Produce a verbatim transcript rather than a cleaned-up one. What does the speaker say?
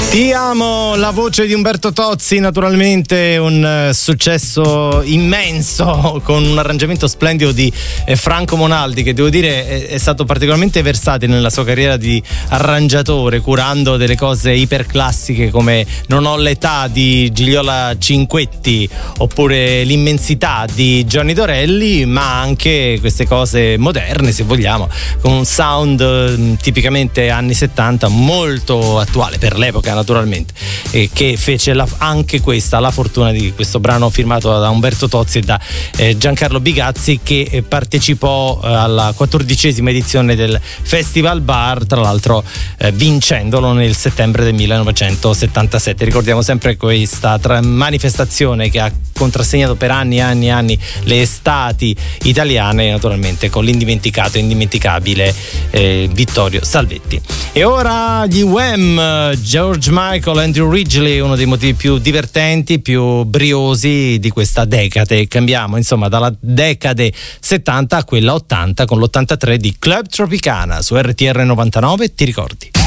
Ti amo, la voce di Umberto Tozzi, naturalmente un uh, successo immenso con un arrangiamento splendido di eh, Franco Monaldi, che devo dire è, è stato particolarmente versatile nella sua carriera di arrangiatore, curando delle cose iperclassiche come Non ho l'età di Gigliola Cinquetti oppure L'immensità di Johnny Dorelli, ma anche queste cose moderne, se vogliamo, con un sound uh, tipicamente anni settanta, molto attuale per l'epoca naturalmente, eh, che fece la, anche questa la fortuna di questo brano firmato da Umberto Tozzi e da eh, Giancarlo Bigazzi, che eh, partecipò eh, alla quattordicesima edizione del Festival Bar, tra l'altro eh, vincendolo nel settembre del millenovecentosettantasette. Ricordiamo sempre questa tra- manifestazione che ha contrassegnato per anni e anni e anni le estati italiane, naturalmente con l'indimenticato e indimenticabile eh, Vittorio Salvetti. E ora gli Wham, George Michael, Andrew Ridgeley, uno dei motivi più divertenti, più briosi di questa decade. Cambiamo insomma dalla decade settanta a quella ottanta con l'ottantatré di Club Tropicana su R T R novantanove. Ti ricordi?